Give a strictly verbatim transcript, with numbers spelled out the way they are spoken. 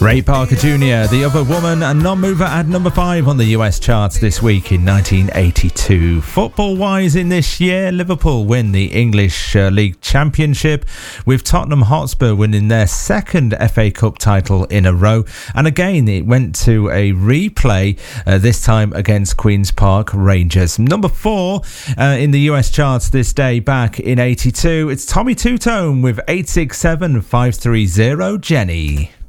Ray Parker Junior, The Other Woman, and Non-Mover at number five on the U S charts this week in nineteen eighty-two. Football-wise in this year, Liverpool win the English uh, League Championship, with Tottenham Hotspur winning their second F A Cup title in a row. And again, it went to a replay, uh, this time against Queen's Park Rangers. Number four uh, in the U S charts this day back in eighty-two, it's Tommy Tutone with eight six seven five three zero Jenny.